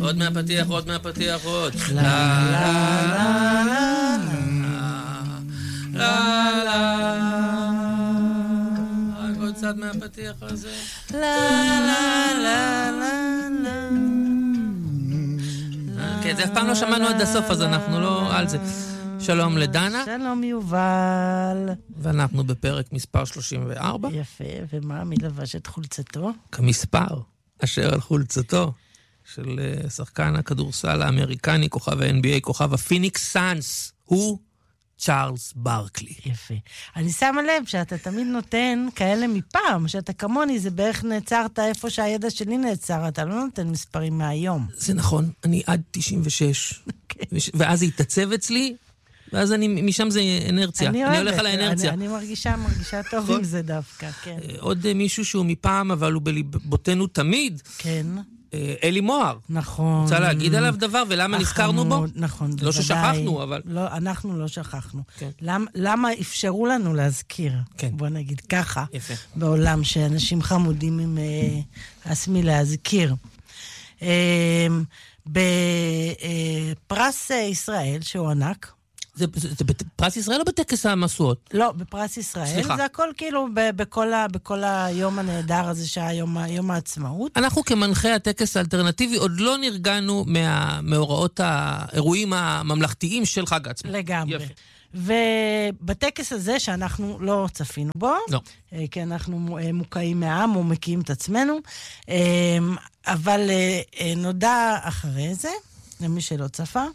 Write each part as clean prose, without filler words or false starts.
עוד מהפתיח, עוד מהפתיח, עוד. לה לה לה לה לה רק עוד צד מהפתיח הזה. לה לה לה לה לה. כן, זה אף פעם לא שמענו עד הסוף, אז אנחנו לא על זה. שלום לדנה. שלום יובל. ואנחנו בפרק מספר 34. יפה, ומה? מי לבש את חולצתו? כמספר אשר על חולצתו של שחקן הכדורסל האמריקני, כוכב ה-NBA, כוכב הפיניקס סאנס, הוא צ'ארלס ברקלי. יפה. אני שמה לב שאתה תמיד נותן כאלה מפעם, שאתה כמוני, זה בערך נעצרת איפה שהידע שלי נעצר, אתה לא נותן מספרים מהיום. זה נכון, אני עד 96, ואז זה התעצב אצלי, ואז משם זה אנרציה. אני הולך על האנרציה. אני מרגישה טוב עם זה דווקא, כן. עוד מישהו שהוא מפעם, אבל הוא בליבותינו תמיד. כן. אלי מוהר. נכון. רוצה להגיד עליו דבר, ולמה נזכרנו בו? נכון, לא ששכחנו, אבל... לא, אנחנו לא שכחנו. כן. למה אפשרו לנו להזכיר? כן. בוא נגיד ככה. יפה. בעולם שאנשים חמודים עם עצמי להזכיר. בפרס ישראל, שהוא ענק, זה בפרס ישראל או בטקס המשואות? לא, בפרס ישראל. סליחה. זה הכל כאילו בכל היום הנהדר הזה שהיה יום העצמאות. אנחנו כמנחי הטקס האלטרנטיבי עוד לא נרגענו מהמאורעות האירועים הממלכתיים של חג העצמאות. לגמרי. יפה. ובטקס הזה שאנחנו לא צפינו בו, לא. כי אנחנו מוקעים מהעם ומקיעים את עצמנו, אבל נודע אחרי זה, למי שלא צפה,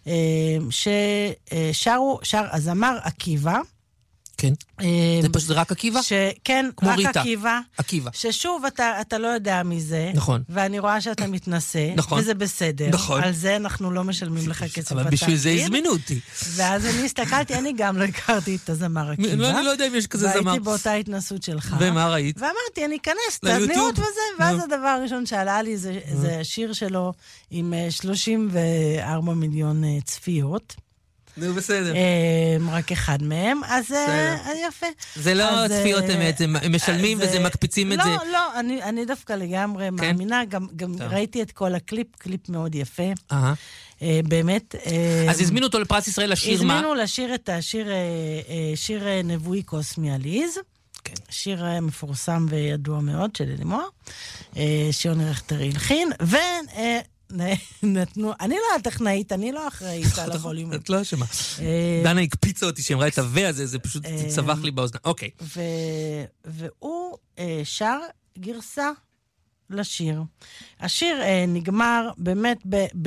ששר הזמר עקיבא. כן. זה פשוט רק עקיבא? כן, כמו רק ריטה. עקיבא. ששוב, אתה לא יודע מי זה. נכון. ואני רואה שאתה מתנסה. נכון. וזה בסדר. נכון. על זה אנחנו לא משלמים לך כסף. אבל בשביל זה הזמינו אותי. ואז אני הסתכלתי, אני גם לא הכרתי את הזמר עקיבא. אני לא יודע אם יש כזה זמר. והייתי באותה התנסות שלך. ומה ראית? ואמרתי, אני אכנס ליוטיוב. תבניות וזה, ואז הדבר הראשון שעלה לי זה השיר שלו עם 34 מיליון צפיות. נו, בסדר. רק אחד מהם, אז יפה. זה לא צפיות אמת, הם משלמים וזה מקפיצים את זה. לא, אני דווקא לגמרי מאמינה, גם ראיתי את כל הקליפ, קליפ מאוד יפה. באמת. אז הזמינו אותו לפרס ישראל לשיר מה? הזמינו לשיר את השיר נבואי קוסמי עליז. שיר מפורסם וידוע מאוד של אלי מוהר. שיוני רכטר הלחין, נתנו, אני לא הטכנאית, אני לא אחראית על הווליום. את לא אשמה. דנה הקפיצה אותי שאמרה את הווה הזה, זה פשוט צבח לי באוזנה. אוקיי. והוא שר גרסה לשיר. השיר נגמר באמת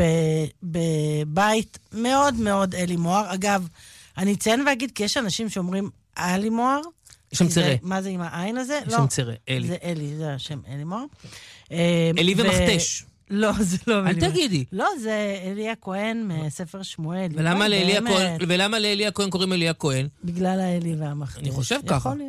בבית מאוד מאוד אלי מוהר. אגב, אני אציין ואגיד, כי יש אנשים שאומרים אלי מוהר. יש שם צירה. מה זה עם העין הזה? יש שם צירה, אלי. זה אלי, זה השם אלי מוהר. אלי ומכתש. לא, זה לא... אל תגידי. לא, זה אליה כהן מספר שמואל. ולמה לאליה כהן קוראים אליה כהן? בגלל האלי והמכתש. אני חושב ככה. יכול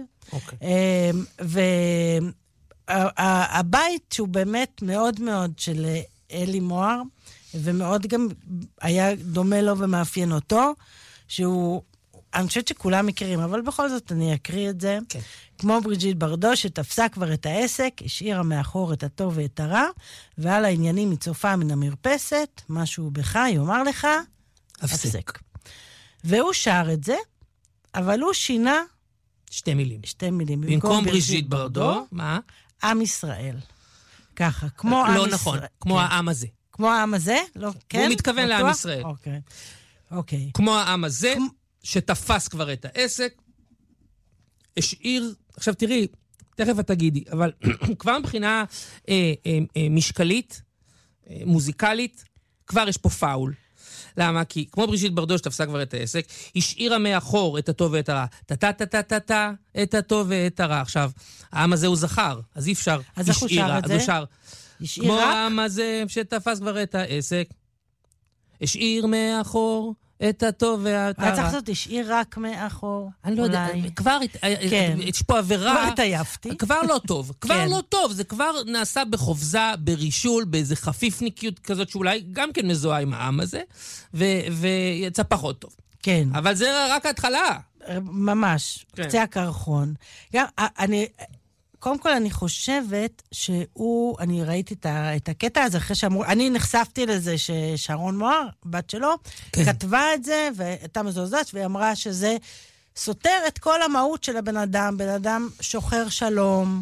להיות. והבית שהוא באמת מאוד מאוד של אלי מוהר, ומאוד גם היה דומה לו ומאפיין אותו, שהוא... אני חושבת שכולם מכירים, אבל בכל זאת אני אקריא את זה. כן. כמו בריג'יט ברדו, שתפסה כבר את העסק, השאירה מאחור את הטוב ואת הרע, ועל העניינים מצופה מן המרפסת, משהו בך יאמר לך, הפסק. והוא שר את זה, אבל הוא שינה... שתי מילים. במקום בריג'יט ברדו, מה? עם ישראל. ככה, כמו עם ישראל. לא נכון, כמו העם הזה. כמו העם הזה? לא, כן? הוא מתכוון לעם ישראל. אוקיי. כמו העם הזה... שתפס כבר את העסק, השאיר, עכשיו תראי, תכף את תגידי, אבל כבר מבחינה משקלית, מוזיקלית, כבר יש פה פאול. למה? כי כמו בריג'יט ברדו שתפסה כבר את העסק, השאירה מאחור את הטוב ואת הרע. טה-טה-טה-טה-טה, את הטוב ואת הרע. עכשיו, העם הזה הוא זכר, אז אי אפשר השאירה. אז איך הוא שר את זה? אז הוא שר. כמו העם הזה שתפס כבר את העסק, השאיר מאחור את הטוב והרע. היה צריך לעשות, השאיר רק מאחור. אני לא יודע, כבר, יש פה עבירה. כבר התעייפתי. כבר לא טוב, כבר לא טוב. זה כבר נעשה בחובזה, ברישול, באיזה חפיפניקיות כזאת, שאולי גם כן מזוהה עם העם הזה, ויצא פחות טוב. כן. אבל זה רק ההתחלה. ממש, קצה הקרחון. גם, קודם כל אני חושבת אני ראיתי את הקטע הזה אחרי שאמרו, אני נחשפתי לזה ששרון מוהר, בת שלו, כתבה את זה, והייתה מזועזעת, והיא אמרה שזה סותר את כל המהות של הבן אדם, בן אדם שוחר שלום,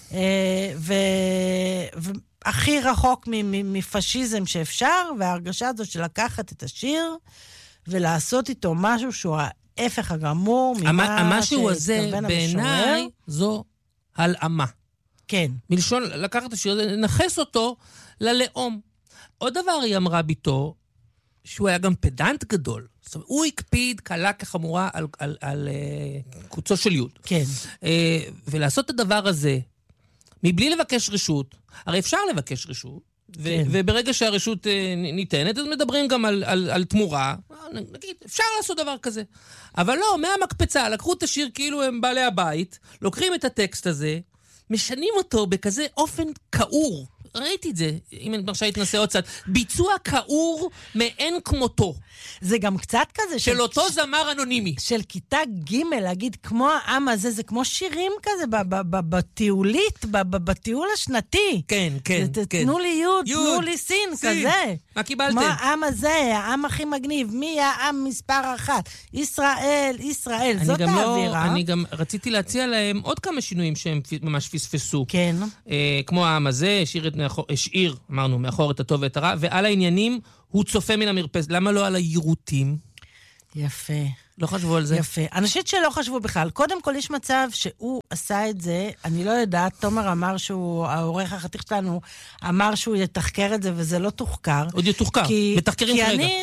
והכי רחוק מפשיזם שאפשר, וההרגשה הזו של לקחת את השיר, ולעשות איתו משהו שהוא ההפך הגמור, המשהו הזה בעיניי זו הלאמה. כן. מלשון לקחת את השיר הזה, לנחס אותו ללאום. עוד דבר היא אמרה ביתו, שהוא היה גם פדנט גדול. זאת אומרת, הוא הקפיד קלה כחמורה על קוצו של יוד. כן. ולעשות את הדבר הזה, מבלי לבקש רשות, הרי אפשר לבקש רשות, כן. וברגע שהרשות ניתנת, אז מדברים גם על תמורה, נגיד, אפשר לעשות דבר כזה. אבל לא, מהמקפצה, לקחו את השיר כאילו הם בעלי הבית, לוקחים את הטקסט הזה, משנים אותו בכזה אופן כאור. ראיתי את זה, אם אני מרשה להתנסה עוד קצת, ביצוע כאור מאין כמותו. זה גם קצת כזה של אותו זמר אנונימי. של כיתה ג' להגיד, כמו העם הזה, זה כמו שירים כזה, בטיולית, בטיול השנתי. כן, כן, כן. תנו לי יוד, תנו לי סין, כזה. מה קיבלתם? כמו העם הזה, העם הכי מגניב, מי העם מספר 1? ישראל, ישראל, זאת האווירה. אני גם רציתי להציע להם עוד כמה שינויים שהם ממש פספסו. כן. כמו העם הזה, השאיר, אמרנו, מאחור את הטוב ואת הרע, ועל העניינים הוא צופה מן המרפסת. למה לא על היירוטים? יפה. לא חשבו על זה? יפה. אנשים שלא חשבו בכלל. קודם כל יש מצב שהוא עשה את זה, אני לא יודעת, תומר אמר שהוא, העורך החתיך שלנו, אמר שהוא יתחקר את זה, וזה לא תוחקר. עוד יתוחקר, מתחקרים כרגע. כי אני,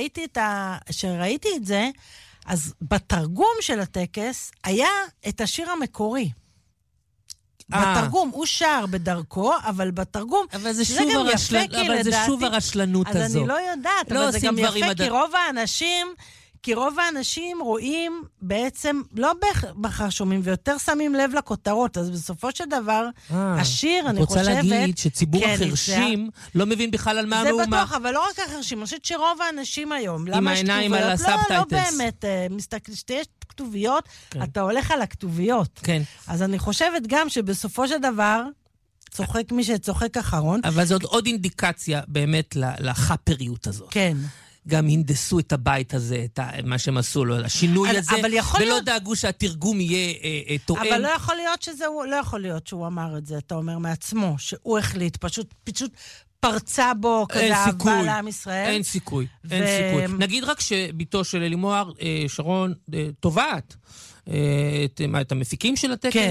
שראיתי את זה, אז בתרגום של הטקס, היה את השיר המקורי. בתרגום, הוא שר בדרכו, אבל בתרגום, אבל זה שוב הרשלנות הזו. אז אני לא יודעת, אבל זה גם יפה, כי רוב האנשים רואים בעצם, לא בהכרח שומעים, ויותר שמים לב לכותרות, אז בסופו של דבר, השיר, אני חושבת... רוצה להגיד שציבור החרשים לא מבין בכלל על מה המהומה. זה בטוח, אבל לא רק החרשים, אני חושבת שרוב האנשים היום, עם העיניים על הסאבטייטלס. לא באמת, שתהיה כתוביות, אתה הולך על הכתוביות. כן. אז אני חושבת גם שבסופו של דבר, צוחק מי שצוחק אחרון. אבל זאת עוד אינדיקציה באמת לחפריות הזאת. כן. גם הנדסו את הבית הזה, את מה שהם עשו לו, השינוי הזה, ולא דאגו שהתרגום יהיה תואם. אבל לא יכול להיות שהוא אמר את זה, אתה אומר מעצמו, שהוא החליט, פשוט פרצה בו כזה אהבה לעם ישראל. אין סיכוי. נגיד רק שביתו של אלי מוהר, שרון, תובעת את המפיקים של הטקס,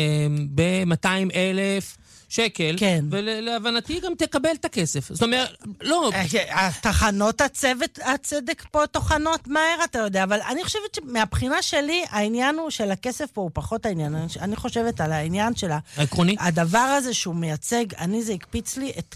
ב-200,000 שקל, ולהבנתי גם תקבל את הכסף. זאת אומרת, לא... התחנות הצדק פה תוכנות מהר, אתה יודע, אבל אני חושבת שמהבחינה שלי, העניין הוא של הכסף פה הוא פחות העניין. אני חושבת על העניין של העקרוני. הדבר הזה שהוא מייצג, זה הקפיץ לי את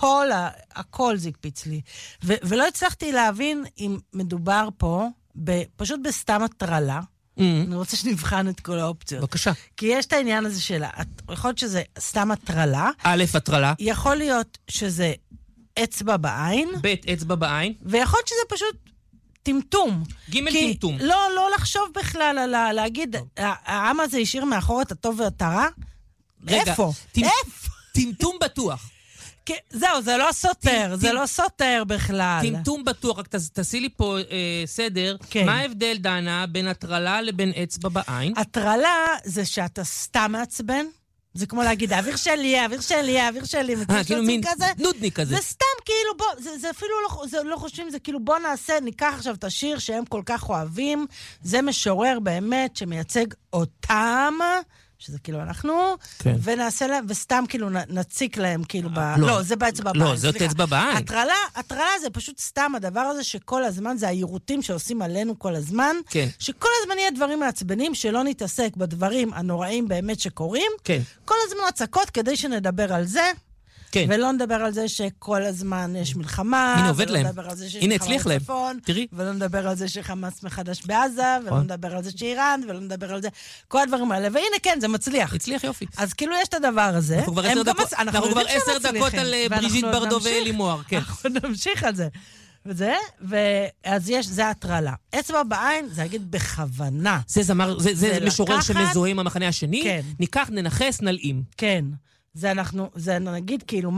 הכל זה הקפיץ לי. ולא הצלחתי להבין אם מדובר פה פשוט בסתם הטרלה, אני רוצה שנבחן את כל האופציות. בבקשה. כי יש את העניין הזה שלה. יכול להיות שזה סתם הטרלה. א', הטרלה. יכול להיות שזה אצבע בעין. ב', אצבע בעין. ויכול להיות שזה פשוט טמטום. ג', טמטום. לא לחשוב בכלל על להגיד, העם הזה השאיר מאחור את הטוב ואת הרע. איפה? טמטום בטוח. זהו, זה לא סותר בכלל. טמטום בטוח, רק תעשי לי פה סדר. מה ההבדל, דנה, בין הטרלה לבין אצבע בעין? הטרלה זה שאתה סתם מעצבן. זה כמו להגיד, האוויר שלי, כאילו מין נודני כזה. זה סתם כאילו, זה אפילו לא חושבים, זה כאילו בוא ניקח עכשיו את השיר שהם כל כך אוהבים, זה משורר באמת שמייצג אותם, שזה כאילו אנחנו, ונעשה להם, וסתם כאילו נציק להם כאילו לא, זה באצבע בעין. לא, זאת אצבע בעין. הטרלה זה פשוט סתם הדבר הזה שכל הזמן, זה היירוטים שעושים עלינו כל הזמן, שכל הזמן יהיה דברים מעצבנים, שלא נתעסק בדברים הנוראים באמת שקורים, כל הזמן הצקות כדי שנדבר על זה, ולא נדבר על זה שכל הזמן יש מלחמה, ולא נדבר על זה שיש מלחמה בצפון, ולא נדבר על זה שחמאס מחדש בעזה, ולא נדבר על זה שאיראן, ולא נדבר על זה, כל הדברים האלה, והנה כן, זה מצליח. הצליח יופי. אז כאילו יש את הדבר הזה. אנחנו כבר 10 דקות על בריז'יט ברדו ואלי מוהר. אנחנו נמשיך על זה. אז זה הטרלה. אצבע בעין, זה להגיד בכוונה. זה משורר שמזוהה עם המחנה השני? כן. ניקח, ננחס, נלאים. כן. זה נגיד כאילו,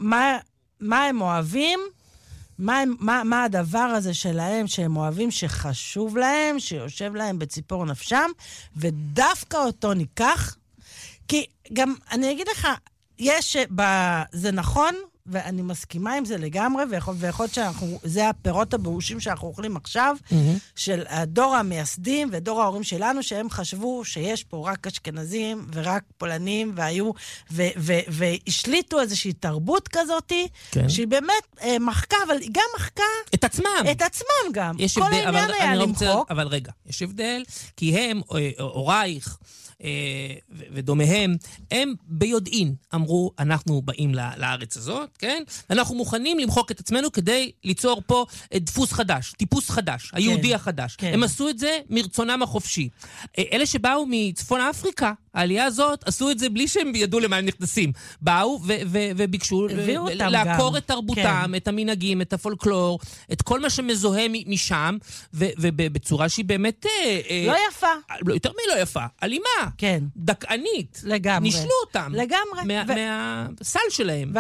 מה הם אוהבים, מה הדבר הזה שלהם שהם אוהבים, שחשוב להם, שיושב להם בציפור נפשם, ודווקא אותו ניקח, כי גם, אני אגיד לך, זה נכון, ואני מסכימה עם זה לגמרי, ויכול להיות זה הפירות הבאושים שאנחנו אוכלים עכשיו, של הדור המייסדים ודור ההורים שלנו, שהם חשבו שיש פה רק אשכנזים ורק פולנים, והשליטו איזושהי תרבות כזאת, שהיא באמת מחקה, אבל היא גם מחקה את עצמם. את עצמם גם. כל העניין היה למחוק. אבל רגע, יש הבדל, כי הם, אורייך, ודומיהם, הם ביודעין אמרו, אנחנו באים לארץ הזאת, כן? אנחנו מוכנים למחוק את עצמנו כדי ליצור פה דפוס חדש, טיפוס חדש, היהודי החדש. הם עשו את זה מרצונם החופשי. אלה שבאו מצפון אפריקה, העלייה הזאת, עשו את זה בלי שהם ידעו למה הם נכנסים. באו וביקשו לעקור את תרבותם, את המנהגים, את הפולקלור, את כל מה שמזוהה משם, ובצורה שהיא באמת... לא יפה. יותר מלא יפה, אלימה. כן. דקענית. לגמרי. נשלו אותם. לגמרי. מהסל שלהם.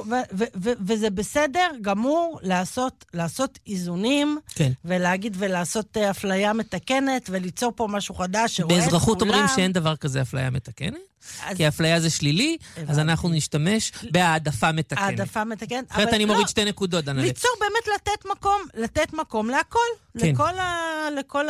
וזה בסדר גמור לעשות איזונים, כן. ולהגיד ולעשות אפליה מתקנת, וליצור פה משהו חדש שרואה את כולם. באזרחות אומרים שאין דבר כזה אפליה מתקנת, כי אפליה זה שלילי, אז אנחנו נשתמש בהעדפה מתקנת. העדפה מתקנת. אחרת אני מוריד 2 נקודות, דנאלף. ליצור באמת לתת מקום להכל. לכל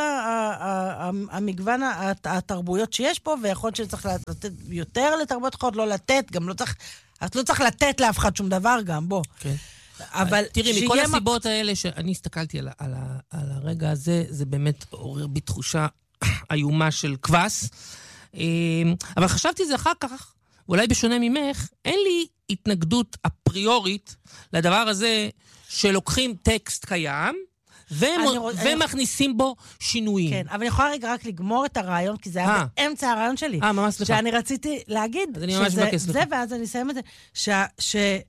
המגוון התרבויות שיש פה, ויכול להיות שצריך לתת יותר לתרבויות אחרות, לא לתת, גם לא צריך, את לא צריך לתת לאף אחד שום דבר גם, בוא. כן. אבל תראי, מכל הסיבות האלה שאני הסתכלתי על הרגע הזה, זה באמת עורר בי תחושה איומה של כבס, אבל חשבתי זה אחר כך, אולי בשונה ממך, אין לי התנגדות אפריורית לדבר הזה שלוקחים טקסט קיים, ומכניסים בו שינויים. כן, אבל אני יכולה רגע רק לגמור את הרעיון, כי זה היה באמצע הרעיון שלי. ממש סליחה. שאני רציתי להגיד, אז אני ממש מבקש סליחה. ואז אני אסיים את זה,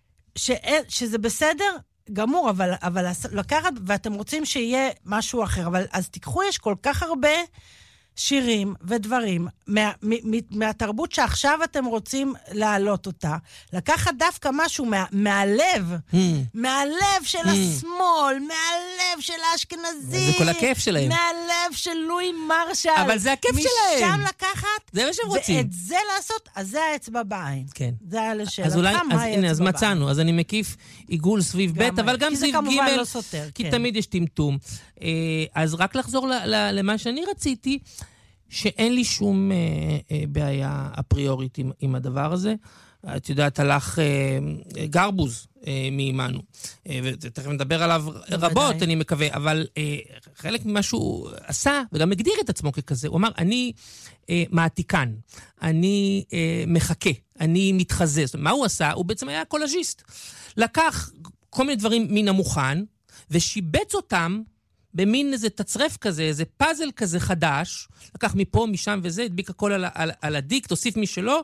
שזה בסדר גמור, אבל לקחת, ואתם רוצים שיהיה משהו אחר, אבל אז תיקחו, יש כל כך הרבה שירים ודברים מהתרבות שעכשיו אתם רוצים להעלות אותה, לקחת דווקא משהו מהלב, מהלב של השמאל, מהלב של האשכנזים, זה כל הכיף שלהם. מהלב של לואי מרשל. אבל זה הכיף שלהם. משם לקחת, זה מה שהם רוצים. ואת זה לעשות, אז זה האצבע בעין. כן. זה היה לשאלתך, אז אולי, מה האצבע בעין? אז מצאנו, אז אני מקיף עיגול סביב ב', אבל גם סביב ג', לא סותר, כי תמיד יש טמטום. אז רק לחזור למה שאני רציתי, שאין לי שום בעיה אפריורית עם הדבר הזה. את יודעת, הלך גרבוז מאימנו, ותכף נדבר עליו רבות, אני מקווה, אבל חלק ממה שהוא עשה, וגם הגדיר את עצמו ככזה, הוא אמר, אני מעתיקן, אני מחכה, אני מתחזה. זאת אומרת, מה הוא עשה? הוא בעצם היה קולאז'יסט. לקח כל מיני דברים מן המוכן, ושיבץ אותם, במין איזה תצרף כזה, איזה פאזל כזה חדש, לקח מפה, משם וזה, הדביק הכל על הדיק, תוסיף משלו,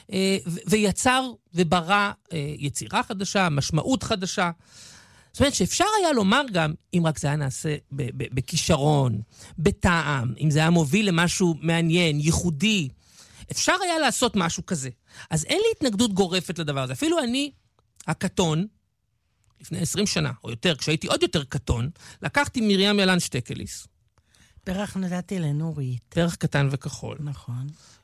ויצר וברא יצירה חדשה, משמעות חדשה. זאת אומרת שאפשר היה לומר גם, אם רק זה היה נעשה בכישרון, בטעם, אם זה היה מוביל למשהו מעניין, ייחודי, אפשר היה לעשות משהו כזה. אז אין לי התנגדות גורפת לדבר הזה. אפילו אני, הקטון, לפני 20 שנה, או יותר, כשהייתי עוד יותר קטון, לקחתי מרים ילן שטקליס. פרח נתתי לנורית. פרח קטן וכחול. נכון.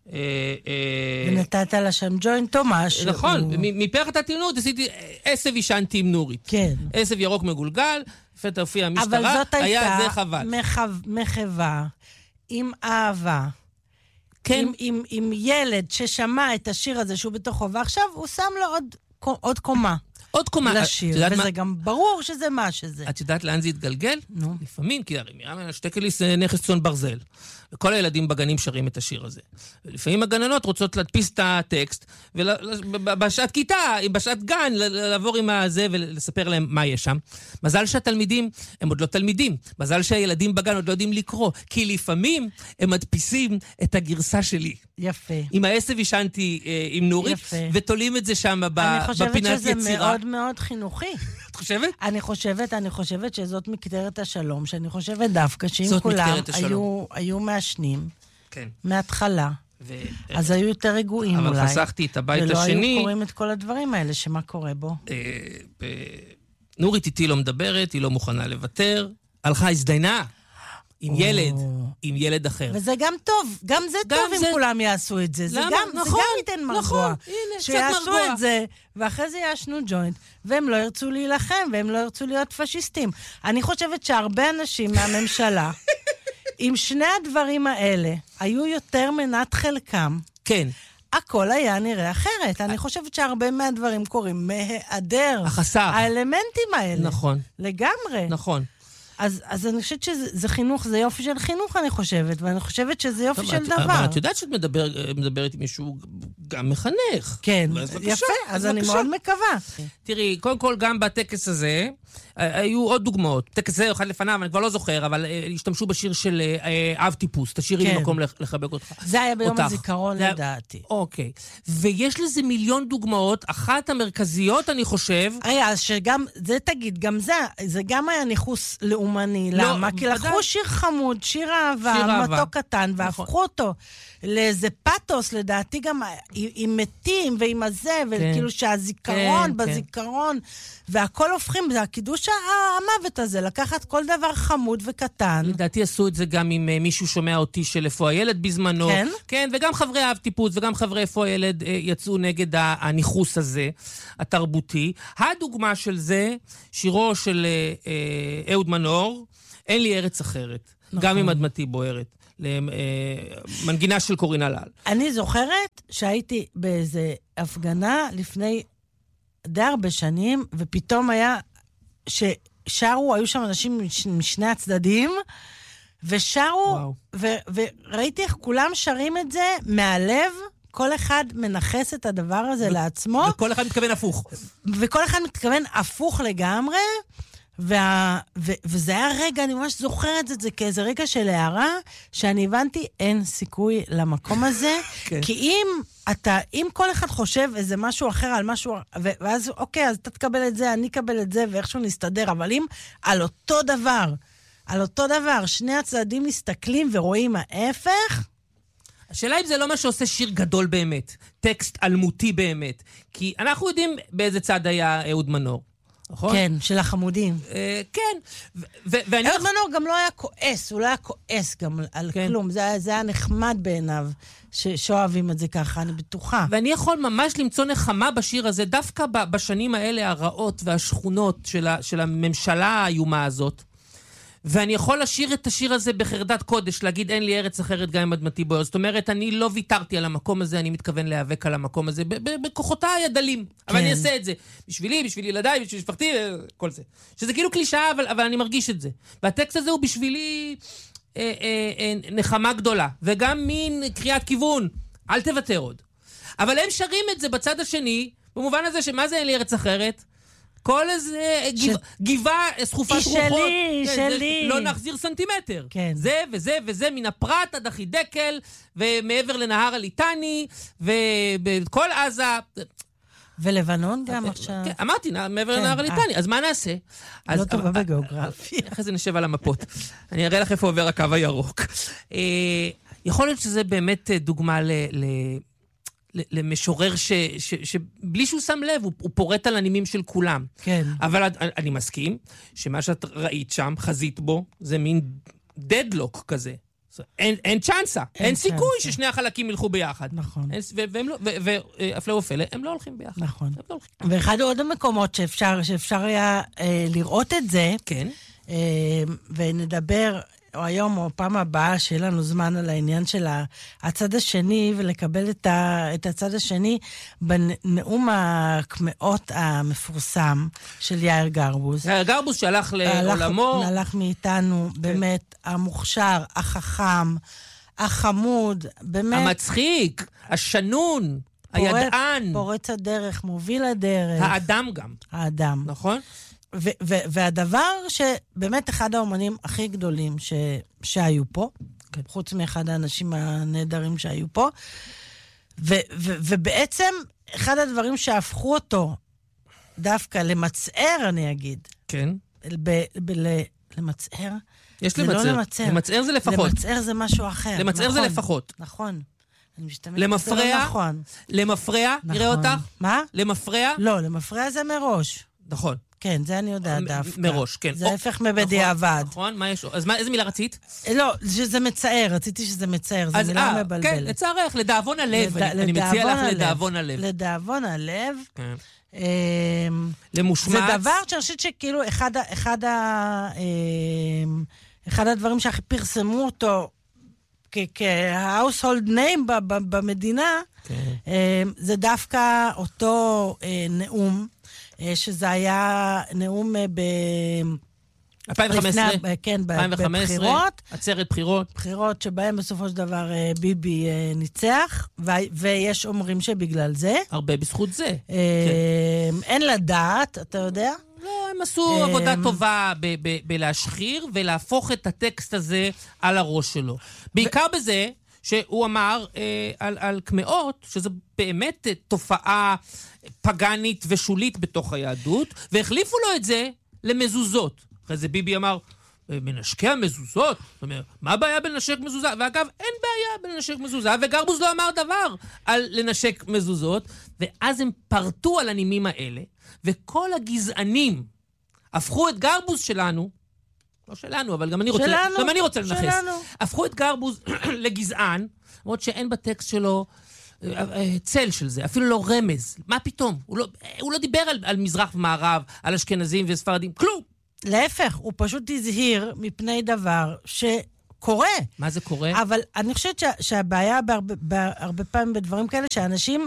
ונתת לה שם ג'וינט תומש. נכון, מפרח נתתי נורית, עשיתי עשב עישנתי עם נורית. כן. עשב ירוק מגולגל, לפתע הופיע המשטרה, היה זה חבל. אבל זאת הייתה מחווה, עם אהבה. כן. עם ילד ששמע את השיר הזה שהוא בתוכו, ועכשיו הוא שם לו עוד קומה. עוד קומה. לשיר, וזה גם ברור שזה מה שזה. את יודעת לאן זה יתגלגל? נו. לפעמים, כי הרי מרים שטקליס זה נכס צאן ברזל. וכל הילדים בגנים שרים את השיר הזה. ולפעמים הגננות רוצות להדפיס את הטקסט, ובשעת כיתה, בשעת גן, לעבור עם הזה ולספר להם מה יש שם. מזל שהתלמידים הם עוד לא תלמידים. מזל שהילדים בגן עוד לא יודעים לקרוא. כי לפעמים הם מדפיסים את הגרסה שלי. יפה. עם העשב עישנתי עם נורית, ותולים את זה שם בפינת יצירה. אני חושבת שזה מאוד מאוד מאוד חינוכי. את חושבת? אני חושבת שזאת מקטרת השלום, שאני חושבת דווקא שאם כולם היו מעשנים, כן. מההתחלה, אז היו יותר רגועים אולי. אבל חסכתי את הבית השני. ולא היו קוראים את כל הדברים האלה, שמה קורה בו. נורית איתי לא מדברת, היא לא מוכנה לוותר. הלכה הזדיינה עם ילד אחר. וזה גם טוב, גם זה טוב אם כולם יעשו את זה. זה גם ייתן מרגוע. שיעשו את זה, ואחרי זה יעשנו ג'וינט, והם לא ירצו להילחם, והם לא ירצו להיות פשיסטים. אני חושבת שהרבה אנשים מהממשלה, עם שני הדברים האלה, היו יותר מנת חלקם. כן. הכל היה נראה אחרת. אני חושבת שהרבה מהדברים קורים מהיעדר האלמנטים האלה. נכון. לגמרי. נכון. אז אני חושבת שזה חינוך, זה יופי של חינוך, אני חושבת, ואני חושבת שזה יופי של דבר. אבל את יודעת שאת מדברת עם מישהו גם מחנך. כן, יפה, אז אני מאוד מקווה. תראי, קודם כל גם בטקס הזה, היו עוד דוגמאות. טקס זה אחד לפניו, אני כבר לא זוכר, אבל השתמשו בשיר של אב טיפוס, תשאירי לי מקום לחבק אותך. זה היה ביום הזיכרון לדעתי. אוקיי. ויש לזה מיליון דוגמאות, אחת המרכזיות, אני חושב... אז שגם, זה תגיד, גם זה גם היה ניחוס לאומני. למה? כי לקחו שיר חמוד, שיר אהבה, מתוק קטן, והפכו אותו לאיזה פאטוס, לדעתי גם עם מתים ועם הזה, וכאילו שהזיכרון בזיכרון, והכל הופכים, זה הקידוש המוות הזה, לקחת כל דבר חמוד וקטן. לדעתי עשו את זה גם עם מישהו שומע אותי של איפה הילד בזמנו. כן? כן, וגם חברי אב טיפוס וגם חברי איפה הילד יצאו נגד הניחוס הזה, התרבותי. הדוגמה של זה, שירו של אהוד מנור, אין לי ארץ אחרת. נכון. גם אם אדמתי בוערת. למנגינה של קורינה לאל. אני זוכרת שהייתי באיזה הפגנה לפני די הרבה שנים, ופתאום היה ששרו, היו שם אנשים משני הצדדים, ושרו, וראיתי איך כולם שרים את זה מהלב, כל אחד מנחס את הדבר הזה לעצמו. וכל אחד מתכוון הפוך. וכל אחד מתכוון הפוך לגמרי, וזה היה רגע, אני ממש זוכרת את זה כאיזה רגע של הערה, שאני הבנתי, אין סיכוי למקום הזה, כי אם כל אחד חושב איזה משהו אחר על משהו, ואז אוקיי, אז אתה תקבל את זה, אני אקבל את זה, ואיכשהו נסתדר, אבל אם על אותו דבר, שני הצדדים מסתכלים ורואים ההפך, השאלה אם זה לא מה שעושה שיר גדול באמת, טקסט אלמותי באמת, כי אנחנו יודעים באיזה צד היה אהוד מנור. נכון? כן, של החמודים. כן. אהוד מנור גם לא היה כועס, הוא לא היה כועס גם על כלום. זה היה נחמד בעיניו, שאוהבים את זה ככה, אני בטוחה. ואני יכול ממש למצוא נחמה בשיר הזה, דווקא בשנים האלה הרעות והשכונות של הממשלה האיומה הזאת. ואני יכול לשיר את השיר הזה בחרדת קודש, להגיד אין לי ארץ אחרת גם עם אדמתי בוערת. זאת אומרת, אני לא ויתרתי על המקום הזה, אני מתכוון להיאבק על המקום הזה, בכוחותיי הדלים. אבל אני אעשה את זה. בשבילי ילדיי, בשביל משפחתי, כל זה. שזה כאילו קלישאה, אבל אני מרגיש את זה. והטקסט הזה הוא בשבילי נחמה גדולה. וגם מין קריאת כיוון. אל תוותר עוד. אבל הם שרים את זה בצד השני, במובן הזה שמה זה אין לי ארץ אחרת? כל איזה גבעה סחופת רוחות. שלי. לא נחזיר סנטימטר. כן. זה וזה וזה מן הפרת עד החידקל, ומעבר לנהר הליטני, ובכל עזה. ולבנון גם עכשיו. כן, אמרתי, מעבר לנהר הליטני. אז מה נעשה? לא טובה בגיאוגרפיה. אחרי זה נשב על המפות. אני אראה לך איפה עובר הקו הירוק. יכול להיות שזה באמת דוגמה למשורר שבלי שהוא שם לב, הוא פורט על הנימים של כולם. כן. אבל אני מסכים שמה שאת ראית שם, חזית בו, זה מין דדלוק כזה. אין צ'אנסה, אין סיכוי ששני החלקים ילכו ביחד. נכון. והפלא ופלא, הם לא הולכים ביחד. נכון. ואחד עוד המקומות שאפשר היה לראות את זה, כן. ונדבר או היום או פעם הבאה שיהיה לנו זמן על העניין של הצד השני, ולקבל את הצד השני בנאום הקמאות המפורסם של יאיר גרבוז. יאיר גרבוז שהלך לעולמו. הלך מאיתנו, באמת, המוכשר, החכם, החמוד, באמת. המצחיק, השנון, הידען. פורץ הדרך, מוביל הדרך. האדם גם. האדם. נכון? והדבר שבאמת אחד האומנים הכי גדולים שהיו פה, חוץ מאחד האנשים הנהדרים שהיו פה, ובעצם אחד הדברים שהפכו אותו דווקא למצער, אני אגיד. כן. למצער? יש זה למצער. לא למצער. למצער זה לפחות. למצער זה משהו אחר. למצער זה לפחות. נכון. אני משתמשת למפרע? בזה לא נכון. למפרע? נראה נכון. אותך? מה? למפרע? לא, למפרע זה מראש. נכון. כן, זה אני יודעת דווקא. מראש, כן. זה ההפך מבדיעבד. נכון, מה יש? אז איזה מילה רצית? לא, שזה מצער, רציתי שזה מצער, זו מילה מבלבלת. כן, לצערך, לדאבון הלב. אני מציע לך לדאבון הלב. לדאבון הלב. כן. למושמץ. זה דבר שאני חושבת שכאילו אחד הדברים שהכי פרסמו אותו כ-household name במדינה, זה דווקא אותו נאום, שזה היה נאום 2015, כן, בבחירות. עצרת בחירות. בחירות שבהם בסופו של דבר ביבי ניצח, ויש אומרים שבגלל זה. הרבה בזכות זה. אין לדעת, אתה יודע? לא, הם עשו עבודה טובה בלהשחיר ולהפוך את הטקסט הזה על הראש שלו. בעיקר בזה שהוא אמר על כמאות, שזו באמת תופעה פגנית ושולית בתוך היהדות, והחליפו לו את זה למזוזות. אחרי זה ביבי אמר, מנשקי המזוזות? זאת אומרת, מה הבעיה בלנשק מזוזה? ואגב, אין בעיה בלנשק מזוזה, וגרבוז לא אמר דבר על לנשק מזוזות, ואז הם פרטו על הנימים האלה, וכל הגזענים הפכו את גרבוז שלנו, לא שלנו, אבל גם אני רוצה לנחס. הפכו את גרבוז לגזען, למרות שאין בטקסט שלו צל של זה, אפילו לא רמז. מה פתאום? הוא לא דיבר על מזרח ומערב, על אשכנזים וספרדים, כלום. להפך, הוא פשוט הזהיר מפני דבר שקורה. מה זה קורה? אבל אני חושבת שהבעיה בהרבה פעמים בדברים כאלה, שאנשים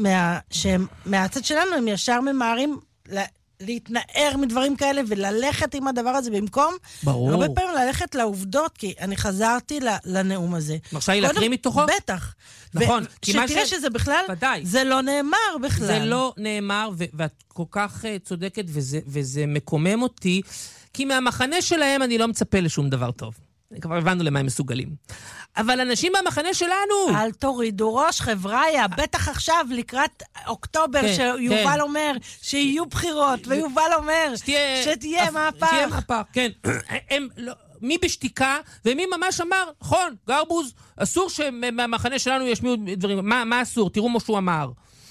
מהצד שלנו הם ישר ממהרים להתנער מדברים כאלה וללכת עם הדבר הזה במקום. ברור. הרבה פעמים ללכת לעובדות, כי אני חזרתי לנאום הזה. מרשה לי להקריא מתוכו? בטח. נכון. שתראה שזה בכלל, זה לא נאמר בכלל. זה לא נאמר, ואת כל כך צודקת, וזה מקומם אותי, כי מהמחנה שלהם אני לא מצפה לשום דבר טוב. כבר הבנו למה הם מסוגלים. אבל אנשים מהמחנה שלנו... אל תורידו ראש, חבריה, בטח עכשיו לקראת אוקטובר, שיובל אומר שיהיו בחירות, ויובל אומר שתהיה מהפך. שתהיה מהפך, כן. מי בשתיקה, ומי ממש אמר, נכון, גרבוז, אסור שמהמחנה שלנו ישמיעו דברים. מה אסור? תראו מה שהוא אמר.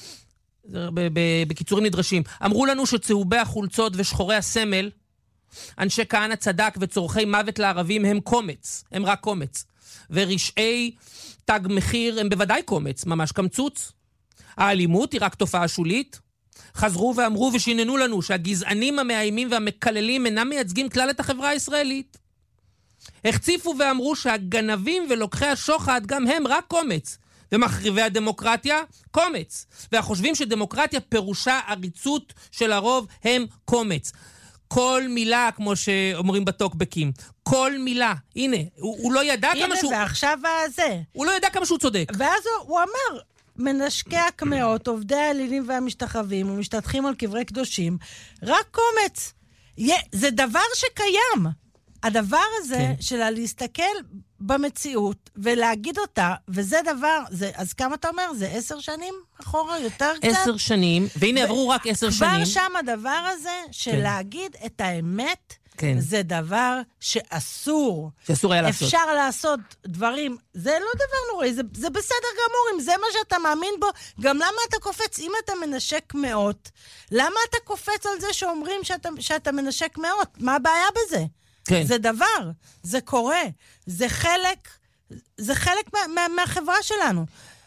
בקיצורים נדרשים. אמרו לנו שצהובי החולצות ושחורי הסמל, אנשי כהנא צדק וצורכי מוות לערבים הם קומץ, הם רק קומץ. ורשעי תג מחיר הם בוודאי קומץ, ממש קמצוץ. האלימות היא רק תופעה שולית. חזרו ואמרו ושיננו לנו שהגזענים המאיימים והמקללים אינם מייצגים כלל את החברה הישראלית. החציפו ואמרו שהגנבים ולוקחי השוחד גם הם רק קומץ. ומחריבי הדמוקרטיה, קומץ. והחושבים שדמוקרטיה פירושה עריצות של הרוב הם קומץ. כל מילה, כמו שאומרים בטוקבקים, כל מילה. הנה, הוא לא ידע כמה שהוא... הנה, ועכשיו הזה. הוא לא ידע כמה שהוא צודק. ואז הוא אמר, מנשקי הכמאות, עובדי האלילים והמשתחווים, ומשתתחים על קברי קדושים, רק קומץ. זה דבר שקיים. הדבר הזה, כן. של להסתכל במציאות, ולהגיד אותה, וזה דבר, אז כמה אתה אומר? זה 10 שנים אחורה, יותר קצת? 10 שנים, והנה עברו רק 10 שנים. כבר שם הדבר הזה, של להגיד את האמת, כן. זה דבר שאסור. שאסור היה לעשות. אפשר לעשות דברים, זה לא דבר נוראי, זה בסדר גמור, אם זה מה שאתה מאמין בו, גם למה אתה קופץ, אם אתה מנשק מאות, למה אתה קופץ על זה שאומרים שאתה מנשק מאות? מה הבעיה בזה? כן. זה דבר, זה קורה, זה חלק מהחברה שלנו.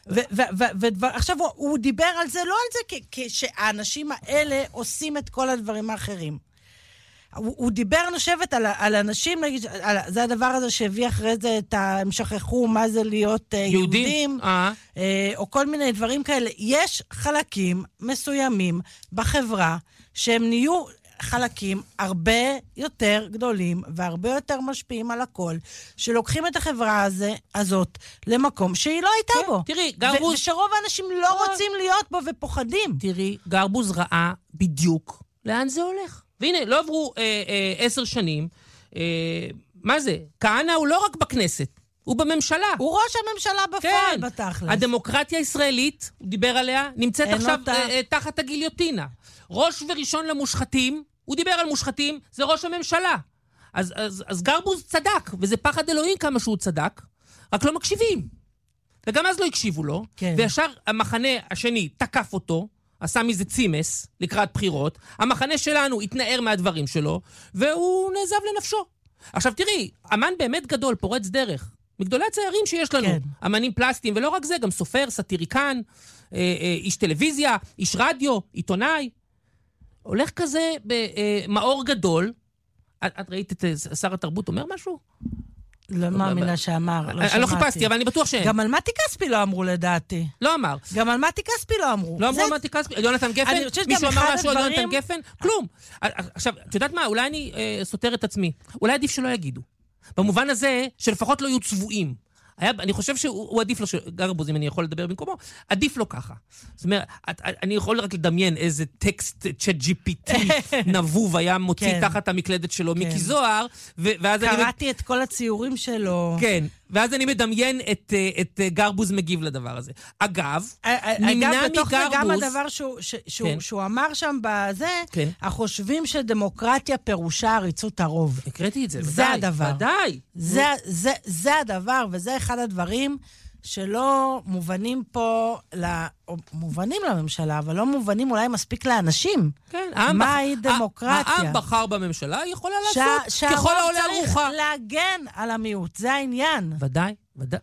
עכשיו הוא דיבר על זה, לא על זה כשהאנשים האלה עושים את כל הדברים האחרים. הוא דיבר נושבת על אנשים, זה הדבר הזה שהביא אחרי זה, הם שכחו מה זה להיות יהודים, או כל מיני דברים כאלה. יש חלקים מסוימים בחברה שהם נהיו חלקים הרבה יותר גדולים והרבה יותר משפיעים על הכל, שלוקחים את החברה הזאת למקום שהיא לא הייתה בו. תראי, גרבוז... ושרוב האנשים לא רוצים להיות בו ופוחדים. תראי, גרבוז ראה בדיוק לאן זה הולך. והנה, לא עברו 10 שנים. מה זה? כהנא הוא לא רק בכנסת. הוא בממשלה. הוא ראש הממשלה בפועל, בתכלס. הדמוקרטיה הישראלית, הוא דיבר עליה, נמצאת עכשיו תחת הגיליוטינה. ראש וראשון למושחתים, הוא דיבר על מושחתים, זה ראש הממשלה. אז גרבוז צדק, וזה פחד אלוהים כמה שהוא צדק, רק לא מקשיבים. וגם אז לא הקשיבו לו, וישר המחנה השני תקף אותו, עשה מזה צימס לקראת בחירות, המחנה שלנו התנער מהדברים שלו, והוא נעזב לנפשו. עכשיו תראי, אמן באמת גדול, פורץ דרך, מגדולי הציירים שיש לנו, אמנים פלסטיים, ולא רק זה, גם סופר, סטיריקן, איש טלוויזיה, איש רדיו, עיתונאי, הולך כזה במאור גדול. את ראית את שר התרבות אומר משהו? לא מאמינה שאמר, אני לא חיפשתי, אבל אני בטוח שאין. גם על מתי כספי לא אמרו לדעתי. לא אמר. גם על מתי כספי לא אמרו. לא אמרו על מתי כספי? יונתן גפן? מישהו אמר משהו על יונתן גפן? כלום. עכשיו, את יודעת מה? אולי אני סותר את עצמי. אולי עדיף שלא יגידו. במובן הזה שלפחות לא יהיו צבועים. אני חושב שהוא עדיף לו, גרבוז, אם אני יכול לדבר במקומו, עדיף לו ככה. זאת אומרת, אני יכול רק לדמיין איזה טקסט צ'אט GPT נבוב היה מוציא תחת המקלדת שלו, מיקי זוהר, ואז אני... קראתי את כל הציורים שלו. כן, ואז אני מדמיין את גרבוז מגיב לדבר הזה. אגב, נמנע מגרבוז... גם הדבר שהוא אמר שם בזה, החושבים שדמוקרטיה פירושה עריצות הרוב. הקראתי את זה, זה הדבר. ודאי. זה הדבר, וזה אחד הדברים שלא מובנים פה, מובנים לממשלה, אבל לא מובנים אולי מספיק לאנשים. כן, מהי דמוקרטיה? העם בחר בממשלה, היא יכולה לעשות ככל העולה על רוחה. צריך להגן על המיעוט, זה העניין. ודאי, ודאי.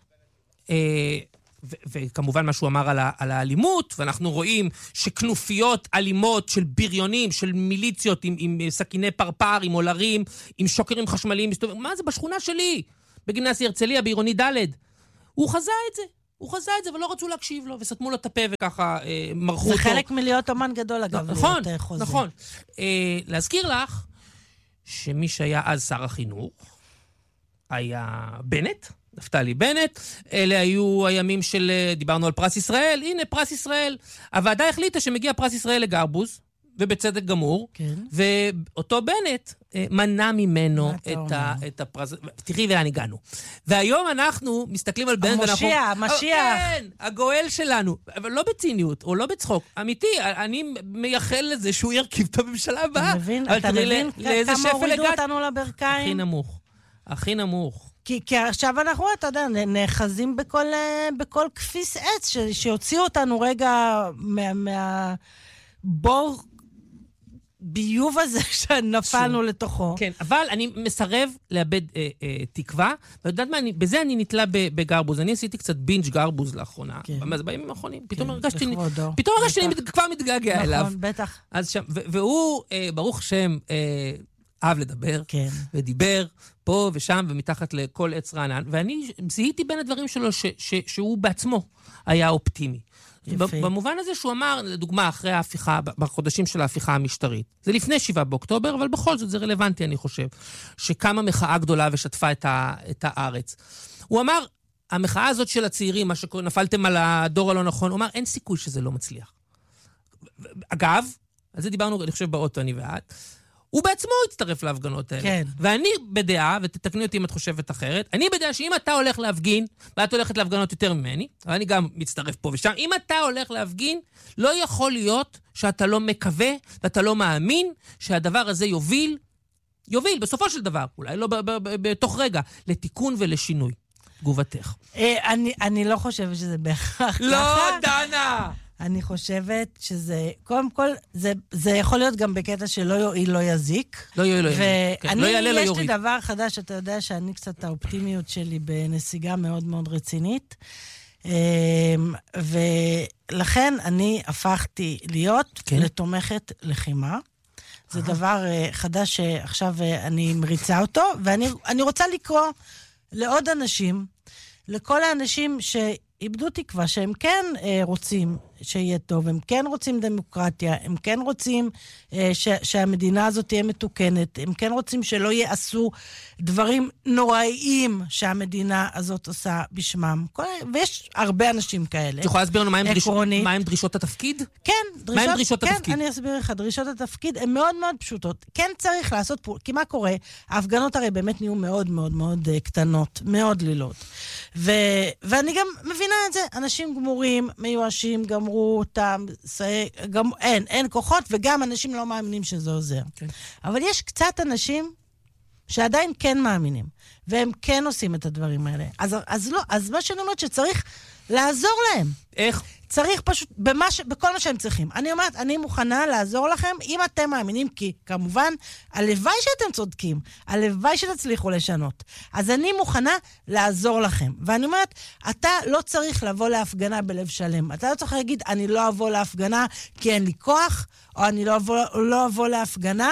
וכמובן מה שהוא אמר על האלימות, ואנחנו רואים שכנופיות אלימות של בריונים, של מיליציות עם סכיני פרפר, עם אולרים, עם שוקרים חשמליים, מה זה בשכונה שלי? בגימנסיה הרצליה, בעירוני ד'. הוא חזה את זה, ולא רצו להקשיב לו, וסתמו לו את הפה וככה מרחו אותו. זה חלק מלהיות אומן גדול, אגב. נכון. להזכיר לך, שמי שהיה אז שר החינוך, היה בנט, נפתלי בנט, אלה היו הימים של, דיברנו על פרס ישראל, הנה פרס ישראל. הוועדה החליטה שמגיע פרס ישראל לגרבוז, ובצדק גמור, ואותו בנט מנע ממנו את הפרס, תראי לאן הגענו. והיום אנחנו מסתכלים על בנט, המשיח. כן, הגואל שלנו, אבל לא בציניות, או לא בצחוק, אמיתי, אני מייחל לזה שהוא ירכיב את הממשלה הבאה. אתה מבין כמה הורידו אותנו לברכיים? הכי נמוך. כי עכשיו אנחנו, אתה יודע, נאחזים בכל כפיס עץ, שיוציאו אותנו רגע מהבור ביוב הזה שנפלנו לתוכו. כן, אבל אני מסרב לאבד תקווה, ויודעת מה, בזה אני נתלה בגרבוז. אני עשיתי קצת בינג' גרבוז לאחרונה, בימים האחרונים. פתאום הרגשתי שאני כבר מתגעגע אליו. נכון, בטח. והוא, ברוך השם, אהב לדבר, ודיבר פה ושם ומתחת לכל עץ רענן, ואני זיהיתי בין הדברים שלו שהוא בעצמו היה אופטימי. במובן הזה שהוא אמר, לדוגמה, אחרי ההפיכה, בחודשים של ההפיכה המשטרית, זה לפני 7 באוקטובר, אבל בכל זאת זה רלוונטי, אני חושב, שקמה מחאה גדולה ושטפה את הארץ. הוא אמר, המחאה הזאת של הצעירים, מה שנפלתם על הדור הלא נכון, הוא אמר, אין סיכוי שזה לא מצליח. אגב, על זה דיברנו, אני חושב, באוטו, אני ואת, הוא בעצמו הצטרף להפגנות האלה. כן. ואני בדעה, ותתקני אותי אם את חושבת אחרת, אני בדעה שאם אתה הולך להפגין, ואת הולכת להפגנות יותר ממני, אבל אני גם מצטרף פה ושם, אם אתה הולך להפגין, לא יכול להיות שאתה לא מקווה, ואתה לא מאמין שהדבר הזה יוביל בסופו של דבר, אולי לא בתוך רגע, לתיקון ולשינוי. תגובתך. אני לא חושבת שזה בהכרח ככה. לא, דנה! אני חושבת שזה, קודם כל, זה יכול להיות גם בקטע שלא יועיל, לא יזיק. לא יועיל, לא יזיק. ואני, יש לי דבר חדש, אתה יודע שאני קצת, האופטימיות שלי בנסיגה מאוד מאוד רצינית. ולכן אני הפכתי להיות לתומכת לחימה. זה דבר חדש שעכשיו אני מריצה אותו, ואני רוצה לקרוא לעוד אנשים, לכל האנשים שאיבדו תקווה, שהם כן רוצים שיהיה טוב, הם כן רוצים דמוקרטיה, הם כן רוצים שהמדינה הזאת תהיה מתוקנת, הם כן רוצים שלא יעשו דברים נוראיים שהמדינה הזאת עושה בשמם. ויש הרבה אנשים כאלה. את יכולה להסביר לנו מה הם דרישות התפקיד? כן, מה הם דרישות התפקיד? כן, אני אסביר לך, דרישות התפקיד הן מאוד מאוד פשוטות. כן צריך לעשות, כי מה קורה? ההפגנות הרי באמת נהיו מאוד מאוד מאוד קטנות, מאוד לילות. ואני גם מבינה את זה, אנשים גמורים, מיואשים, גמרו אותם, אין כוחות, וגם אנשים לא מאמינים שזה עוזר. כן. אבל יש קצת אנשים שעדיין כן מאמינים, והם כן עושים את הדברים האלה. אז מה שאני אומרת שצריך לעזור להם. איך? צריך פשוט, בכל מה שהם צריכים. אני אומרת, אני מוכנה לעזור לכם, אם אתם מאמינים, כי כמובן, הלוואי שאתם צודקים, הלוואי שתצליחו לשנות. אז אני מוכנה לעזור לכם. ואני אומרת, אתה לא צריך לבוא להפגנה בלב שלם. אתה לא צריך להגיד, אני לא אבוא להפגנה כי אין לי כוח, או אני לא אבוא להפגנה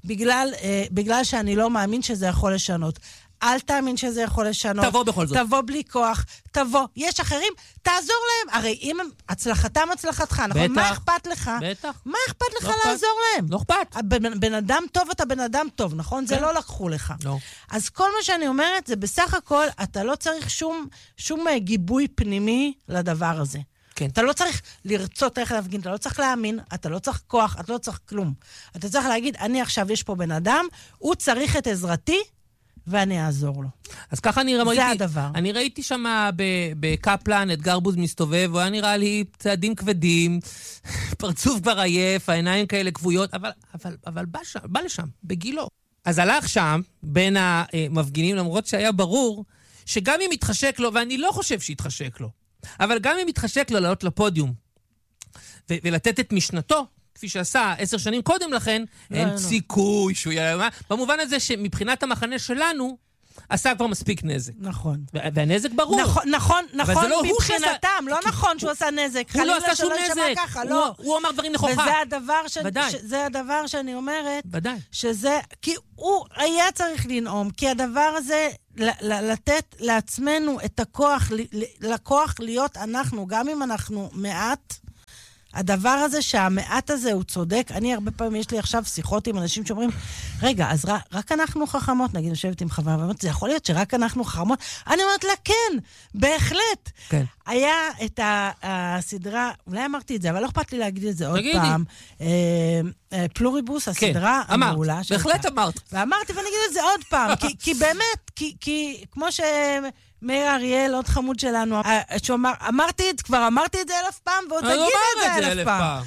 בגלל שאני לא מאמין שזה יכול לשנות. אל תאמין שזה יכול לשנות. תבוא בכל זאת. תבוא בלי כוח, תבוא. יש אחרים, תעזור להם. הרי אם הצלחתם הצלחתך, נכון? בטח. מה אכפת לך? בטח. מה אכפת לך לעזור להם? לא אכפת. בן אדם טוב, אתה בן אדם טוב, נכון? זה לא לקחו לך. לא. אז כל מה שאני אומרת, זה בסך הכל, אתה לא צריך שום גיבוי פנימי לדבר הזה. כן. אתה לא צריך לרצות איך להפגין, אתה לא צריך להאמין, אתה לא צריך כוח, אתה לא צריך כלום. אתה צריך להגיד, אני עכשיו יש פה בן אדם, הוא צריך את עזרתי, ואני אעזור לו. אז ככה זה הדבר. אני ראיתי שם בקפלן את גרבוז מסתובב, הוא היה נראה לי צעדים כבדים, פרצוף כבר עייף, העיניים כאלה כבויות, אבל בא לשם, בגילו. אז הלך שם בין המפגינים, למרות שהיה ברור שגם אם יתחשק לו, ואני לא חושב שיתחשק לו, אבל גם אם יתחשק לו לעלות לפודיום ולתת את משנתו, כפי שעשה 10 שנים קודם לכן, אין סיכוי שהוא יהיה... במובן הזה שמבחינת המחנה שלנו, עשה כבר מספיק נזק. נכון. והנזק ברור. נכון, מבחינתם. לא נכון שהוא עשה נזק. הוא לא עשה שום נזק. הוא אמר דברים נכוחה. וזה הדבר שאני אומרת, ודאי. שזה... כי הוא היה צריך לנאום, כי הדבר הזה, לתת לעצמנו את הכוח להיות אנחנו, גם אם אנחנו מעט, הדבר הזה שהמעט הזה הוא צודק, אני הרבה פעמים, יש לי עכשיו שיחות עם אנשים שאומרים, רגע, אז רק אנחנו חכמות, נגיד, נשבת עם חווה, ואומרת, זה יכול להיות שרק אנחנו חכמות? אני אומרת לה, כן, בהחלט. כן. היה את הסדרה, אולי אמרתי את זה, אבל לא אכפת לי להגיד את זה עוד פעם, פלוריבוס, הסדרה המעולה. בהחלט אמרת. ואמרתי, ואני אגיד את זה עוד פעם, כי באמת, כי כמו מאיר אריאל, עוד חמוד שלנו, שאומר, אמרתי את זה 1000 פעם, ועוד תגיד את זה 1000 פעם.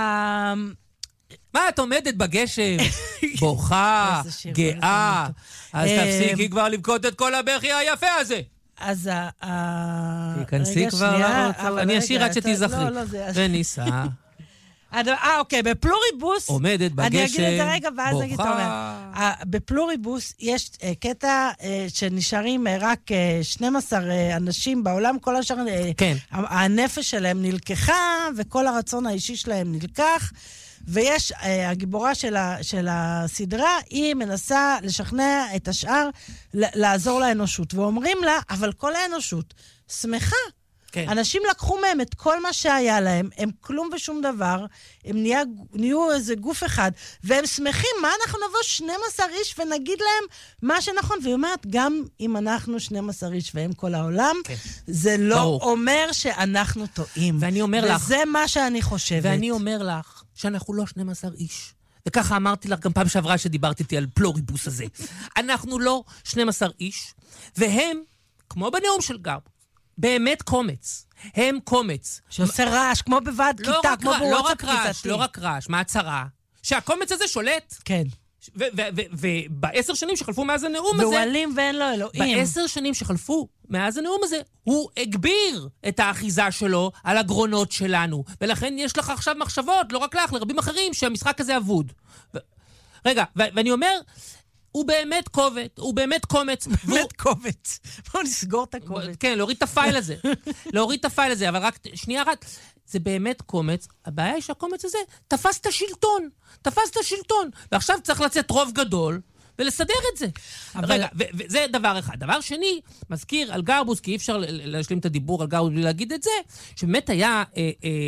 מה, את עומדת בגשם, בוכה, גאה, אז תפסיקי כבר לבכות את כל הבכי היפה הזה. אז תיכנסי כבר, אני אשאיר עד שתזכרי. וניסה. אוקיי, בפלוריבוס... עומדת בגשם, אני אגיד את זה רגע, ואז נגיד, בוכה. בפלוריבוס יש קטע שנשארים רק 12 אנשים בעולם, כל השאר... כן. הנפש שלהם נלקחה, וכל הרצון האישי שלהם נלקח, ויש, הגיבורה של הסדרה, היא מנסה לשכנע את השאר לעזור לאנושות, ואומרים לה, אבל כל האנושות שמחה. כן. אנשים לקחו מהם את כל מה שהיה להם, הם כלום ושום דבר, הם נהיו איזה גוף אחד, והם שמחים, מה אנחנו נבוא 12 איש ונגיד להם מה שנכון, והיא אומרת, גם אם אנחנו 12 איש והם כל העולם, כן. זה לא ברור. אומר שאנחנו טועים. ואני אומר לך... וזה מה שאני חושבת. ואני אומר לך שאנחנו לא 12 איש. וככה אמרתי לך גם פעם שעברה שדיברתי איתי על פלוריבוס הזה. אנחנו לא 12 איש, והם, כמו בנאום של גרבוז, באמת קומץ. הם קומץ. שעושה רעש, כמו בוועד כיתה, כמו בוואטסאפ כיתתי. לא רק רעש, מה הצרה? שהקומץ הזה שולט. כן. וב10 שנים שחלפו מאז הנאום הזה... ועלים ואין לו אלוהים. ב10 שנים שחלפו מאז הנאום הזה, הוא הגביר את האחיזה שלו על הגרונות שלנו. ולכן יש לך עכשיו מחשבות, לא רק לך, לרבים אחרים, שהמשחק הזה אבוד. רגע, ואני אומר... הוא באמת קובץ, הוא באמת קומץ. באמת קובץ. בואו נסגור את הקובץ. כן, להוריד את הפייל הזה. אבל רק, שנייה רק, זה באמת קומץ. הבעיה היא שהקומץ הזה תפס את השלטון. ועכשיו צריך לצאת רוב גדול, ולסדר את זה. רגע, וזה דבר אחד. דבר שני, מזכיר על גרבוז, כי אי אפשר להשלים את הדיבור על גרבוז בלי להגיד את זה, שבאמת היה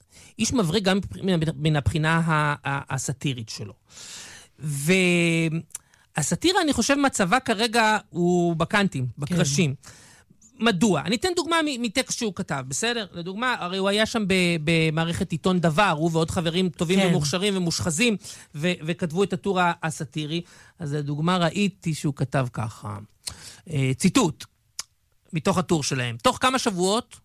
איש מבריק גם מן הבחינה הסאטירית שלו. והסאטירה, אני חושב, מצבה כרגע הוא בקנטים, בקרשים. מדוע? אני אתן דוגמה מטקסט שהוא כתב, בסדר? לדוגמה, הרי הוא היה שם במערכת עיתון דבר, הוא ועוד חברים טובים ומוכשרים ומושחזים, וכתבו את הטור הסאטירי. אז לדוגמה ראיתי שהוא כתב ככה, ציטוט, מתוך הטור שלהם. תוך כמה שבועות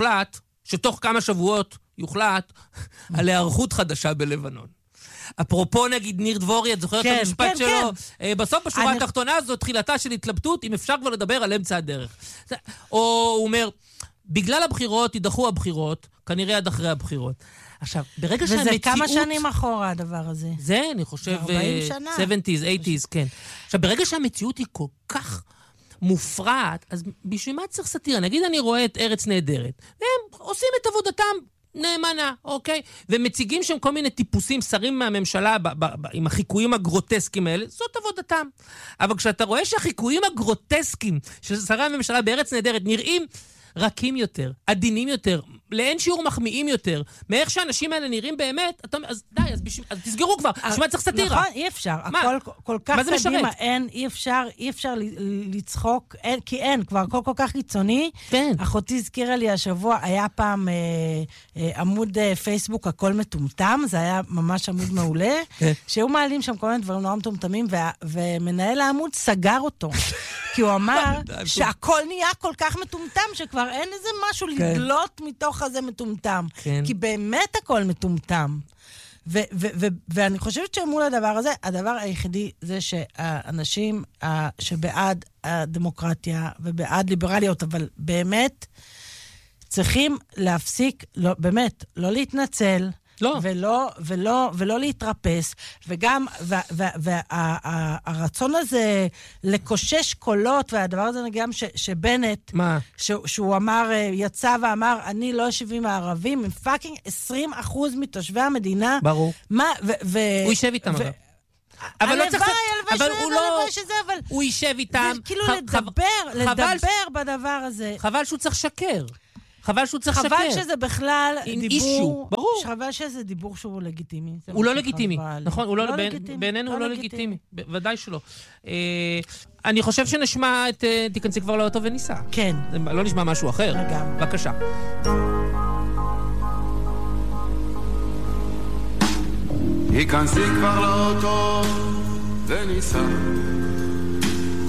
יוחלט על היערכות חדשה בלבנון. אפרופו נגיד ניר דבורי, את זוכרת את המשפט שלו? בסוף בשורה התחתונה הזו, תחילתה של התלבטות, אם אפשר כבר לדבר על אמצע הדרך. או הוא אומר, בגלל הבחירות, ידחו הבחירות, כנראה עד אחרי הבחירות. עכשיו, ברגע שהמציאות... וזה כמה שנים אחורה הדבר הזה? זה, אני חושב... 40 שנה. 70s, 80s, כן. עכשיו, ברגע שהמציאות היא כל כך מופרעת, אז בשביל מה צריך סאטירה? נגיד אני רואה את ארץ נהדרת, והם עושים את עבודתם נאמנה, אוקיי? ומציגים שם כל מיני טיפוסים, שרים מהממשלה, עם החיקויים הגרוטסקיים האלה, זאת עבודתם. אבל כשאתה רואה שהחיקויים הגרוטסקיים של שרי הממשלה בארץ נהדרת נראים רכים יותר, עדינים יותר, לאין שיעור מחמיאים יותר, מאיך שהאנשים האלה נראים באמת, אז די, אז תסגרו כבר, שמה צריך סאטירה. נכון, אי אפשר. הכל כל כך קדימה, אי אפשר לצחוק, כי אין, כבר הכל כל כך קיצוני. כן. אחותי הזכירה לי השבוע, היה פעם עמוד פייסבוק, הכל מטומטם, זה היה ממש עמוד מעולה, שהוא מעלים שם כל מיני דברים נורא מטומטמים, ומנהל העמוד סגר אותו. כי הוא אמר שהכל נהיה כל כך מטומטם, שכבר אין איזה משהו לדלות מתוך הזה מטומטם. כי באמת הכל מטומטם. ואני חושבת שמול הדבר הזה, הדבר היחידי זה שהאנשים שבעד הדמוקרטיה ובעד ליברליות, אבל באמת צריכים להפסיק, באמת, לא להתנצל, ולא להתרפס, וגם, והרצון הזה לקושש קולות, והדבר הזה גם שבנט, שהוא אמר, יצא ואמר, אני לא אשב עם הערבים, הם פאקינג 20% מתושבי המדינה. ברור. הוא יישב איתם, אבל לא צריך... אבל הוא לא... הוא יישב איתם. כאילו לדבר בדבר הזה. חבל שהוא צריך שקר. חבל שזה בכלל דיבור... ברור. חבל שזה דיבור שהוא לגיטימי. הוא לא לגיטימי, נכון? בעינינו הוא לא לגיטימי. ודאי שלא. אני חושב שנשמע את... תיכנסי כבר לאוטו וניסע. כן. לא נשמע משהו אחר. לגמרי. בבקשה. תיכנסי כבר לאוטו וניסע.